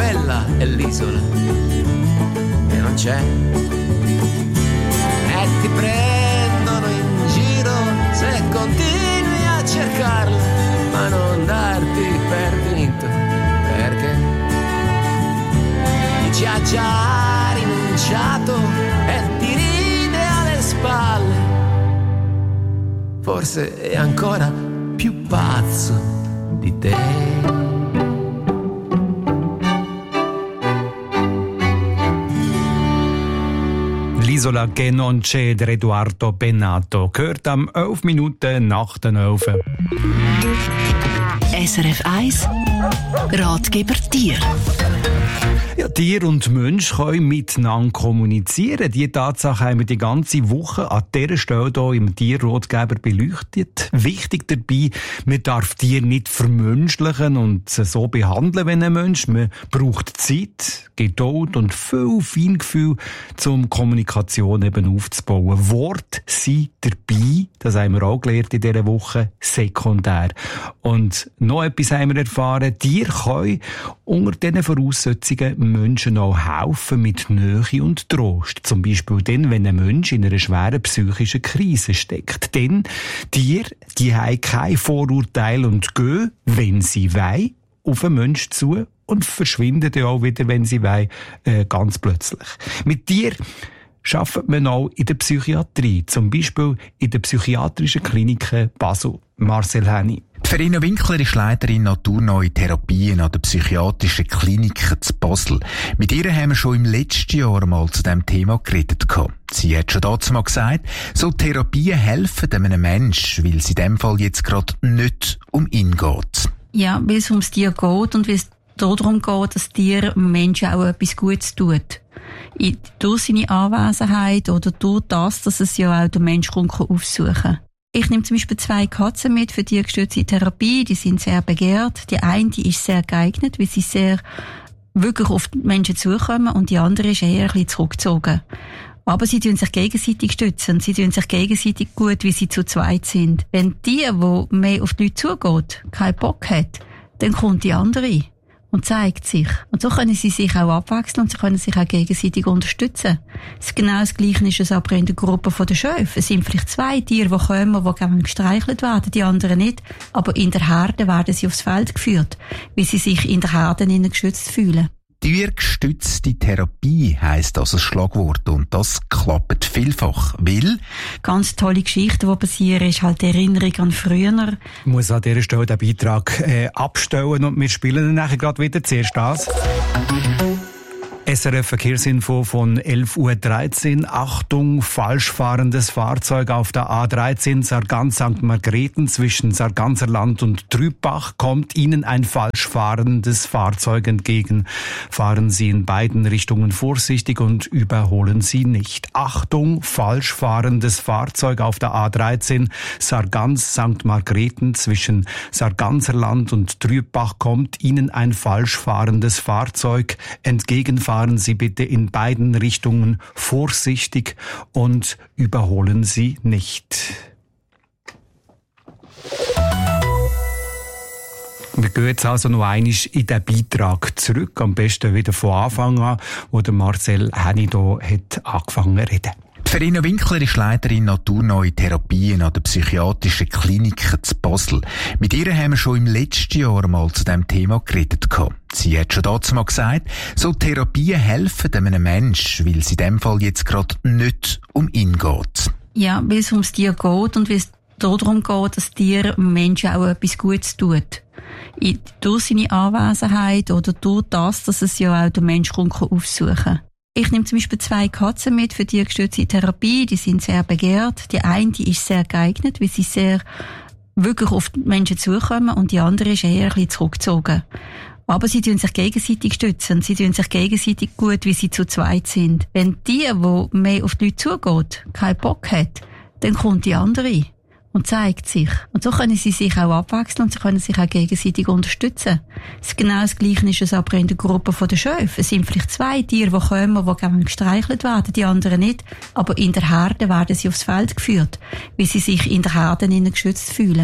quella è l'isola e non c'è. E ti prendono in giro se continui a cercarla, ma non darti per vinto, perché ci ha già rinunciato e ti ride alle spalle. Forse è ancora più pazzo di te. L'isola che non c'è, Edoardo Bennato, gehört am 11 Minuten nach den 11. SRF 1 Ratgeber Tier. Ja, Tier und Mensch können miteinander kommunizieren. Diese Tatsache haben wir die ganze Woche an dieser Stelle hier im Tierratgeber beleuchtet. Wichtig dabei, man darf Tiere nicht vermenschlichen und sie so behandeln wie ein Mensch. Man braucht Zeit, Geduld und viel Feingefühl, um Kommunikation eben aufzubauen. Worte sind dabei, das haben wir auch gelernt in dieser Woche, sekundär. Und noch etwas haben wir erfahren, Tiere können unter diesen Voraussetzungen Menschen auch helfen mit Nähe und Trost. Zum Beispiel dann, wenn ein Mensch in einer schweren psychischen Krise steckt. Denn Tiere, die haben kein Vorurteil und gehen, wenn sie wollen, auf einen Menschen zu und verschwinden dann auch wieder, wenn sie wollen, ganz plötzlich. Mit Tieren arbeitet man auch in der Psychiatrie, zum Beispiel in der psychiatrischen Klinik Basel. Marcel Henny. Verena Winkler ist Leiterin naturneue Therapien an der psychiatrischen Klinik zu Basel. Mit ihr haben wir schon im letzten Jahr mal zu diesem Thema geredet. Sie hat schon dazu mal gesagt, so Therapien helfen einem Menschen, weil es in dem Fall jetzt gerade nicht um ihn geht. Ja, weil es ums Tier geht und weil es darum geht, dass Tier Menschen auch etwas Gutes tut. Durch seine Anwesenheit oder durch das, dass es ja auch der Mensch aufsuchen kann. Ich nehme zum Beispiel 2 Katzen mit für tiergestützte Therapie. Die sind sehr begehrt. Die eine die ist sehr geeignet, weil sie sehr wirklich auf die Menschen zukommen und die andere ist eher ein bisschen zurückgezogen. Aber sie tun sich gegenseitig stützen. Sie tun sich gegenseitig gut, wie sie zu zweit sind. Wenn die mehr auf die Leute zugeht, keinen Bock hat, dann kommt die andere und zeigt sich. Und so können sie sich auch abwechseln und sie können sich auch gegenseitig unterstützen. Genau das Gleiche ist es aber in der Gruppe der Schöfe. Es sind vielleicht 2 Tiere, die kommen, die gerne gestreichelt werden, die anderen nicht. Aber in der Herde werden sie aufs Feld geführt, weil sie sich in der Herde geschützt fühlen. Tiergestützte Therapie heisst also das Schlagwort und das klappt vielfach, weil ganz tolle Geschichten, die passieren, ist halt die Erinnerung an früher. Ich muss an dieser Stelle den Beitrag abstellen und wir spielen dann nachher gerade wieder. Zuerst das. SRF Verkehrsinfo von 11.13 Uhr. Achtung, falsch fahrendes Fahrzeug auf der A13 Sargans-St. Margrethen zwischen Sarganserland und Trübach. Kommt Ihnen ein falsch fahrendes Fahrzeug entgegen. Fahren Sie in beiden Richtungen vorsichtig und überholen Sie nicht. Achtung, falsch fahrendes Fahrzeug auf der A13 Sargans-St. Margrethen zwischen Sarganserland und Trübach. Kommt Ihnen ein falsch fahrendes Fahrzeug entgegen. Fahren Sie bitte in beiden Richtungen vorsichtig und überholen Sie nicht. Wir gehen jetzt also noch einmal in den Beitrag zurück, am besten wieder von Anfang an, wo der Marcel Henny hier hat angefangen zu reden. Verena Winkler ist Leiterin naturneue Therapien an der psychiatrischen Klinik zu Basel. Mit ihr haben wir schon im letzten Jahr mal zu diesem Thema geredet. Sie hat schon dazu mal gesagt, so Therapien helfen einem Menschen, weil es in dem Fall jetzt gerade nicht um ihn geht. Ja, weil es ums Tier geht und weil es darum geht, dass Tier Menschen auch etwas Gutes tut. Durch seine Anwesenheit oder durch das, dass es ja auch der Mensch aufsuchen kann. Ich nehme zum Beispiel 2 Katzen mit für tiergestützte Therapie. Die sind sehr begehrt. Die eine die ist sehr geeignet, weil sie sehr wirklich auf die Menschen zukommen und die andere ist eher ein bisschen zurückgezogen. Aber sie tun sich gegenseitig stützen. Sie tun sich gegenseitig gut, wie sie zu zweit sind. Wenn die mehr auf die Leute zugeht, keinen Bock hat, dann kommt die andere und zeigt sich. Und so können sie sich auch abwechseln und sie können sich auch gegenseitig unterstützen. Genau das Gleiche ist es aber in der Gruppe der Schöfe. Es sind vielleicht 2 Tiere, die kommen, die gerne gestreichelt werden, die anderen nicht. Aber in der Herde werden sie aufs Feld geführt, weil sie sich in der Herde geschützt fühlen.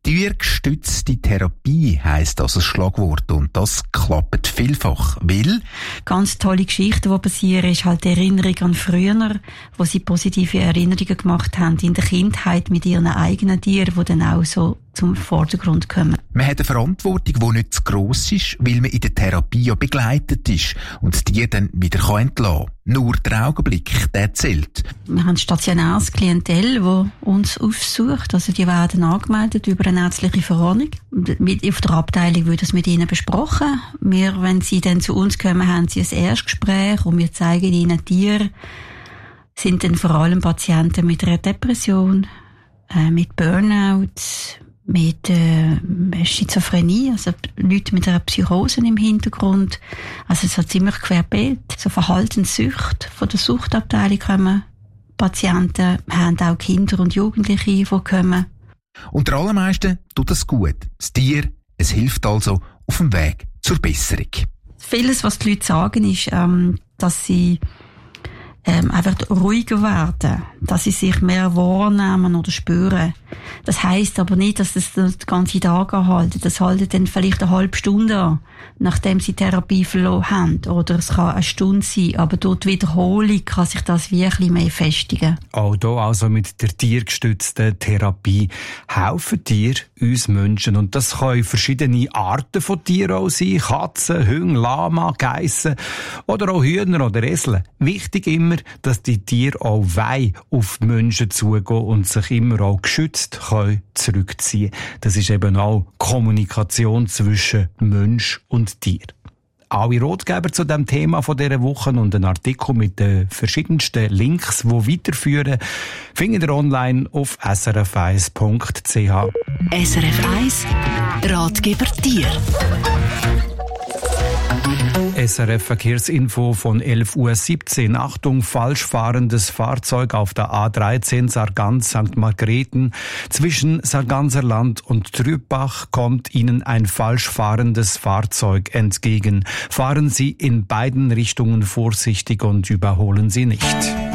Tiergestützte Therapie heisst also das Schlagwort und das klappt vielfach, weil ganz tolle Geschichten, die passieren, ist halt die Erinnerung an früher, wo sie positive Erinnerungen gemacht haben in der Kindheit mit ihren eigenen Tieren, die dann auch so zum Vordergrund kommen. Man hat eine Verantwortung, die nicht zu gross ist, weil man in der Therapie ja begleitet ist und das Tier dann wieder entlassen kann. Nur der Augenblick, der zählt. Wir haben ein stationäres Klientel, das uns aufsucht. Also die werden angemeldet über eine ärztliche Verordnung. Auf der Abteilung wird das mit ihnen besprochen. Wenn sie dann zu uns kommen, haben sie ein Erstgespräch und wir zeigen ihnen Tiere. Sind dann vor allem Patienten mit einer Depression, mit Burnout, mit Schizophrenie, also Leute mit einer Psychose im Hintergrund. Also es hat ziemlich querbeet. So Verhaltenssüchte von der Suchtabteilung kommen. Patienten haben auch Kinder und Jugendliche, die kommen. Und der allermeisten tut das gut. Das Tier, es hilft also auf dem Weg zur Besserung. Vieles, was die Leute sagen, ist, dass sie einfach ruhiger werden, dass sie sich mehr wahrnehmen oder spüren. Das heisst aber nicht, dass das den ganzen Tag anhalten. Das haltet dann vielleicht eine halbe Stunde an, nachdem sie Therapie verloren haben. Oder es kann eine Stunde sein, aber durch die Wiederholung kann sich das wie ein bisschen mehr festigen. Auch hier also mit der tiergestützten Therapie helfen Tiere uns Menschen. Und das können verschiedene Arten von Tieren auch sein. Katzen, Hunde, Lama, Geissen oder auch Hühner oder Esel. Wichtig immer, dass die Tiere auch auf die Menschen zugehen und sich immer auch geschützt können zurückziehen. Das ist eben auch Kommunikation zwischen Mensch und Tier. Alle Ratgeber zu dem Thema von dieser Woche und einen Artikel mit den verschiedensten Links, die weiterführen, findet ihr online auf srf1.ch. SRF 1 Ratgeber Tier. SRF Verkehrsinfo von 11:17 Uhr. Achtung, falsch fahrendes Fahrzeug auf der A13 Sargans-St. Margrethen. Zwischen Sarganser Land und Trübach kommt Ihnen ein falsch fahrendes Fahrzeug entgegen. Fahren Sie in beiden Richtungen vorsichtig und überholen Sie nicht.